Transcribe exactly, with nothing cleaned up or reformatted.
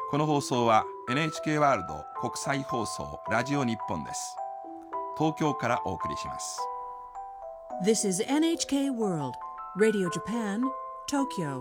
この放送は エヌエイチケー ワールド国際放送ラジオ日本です。東京からお送りします。 This is エヌエイチケー World Radio Japan, Tokyo.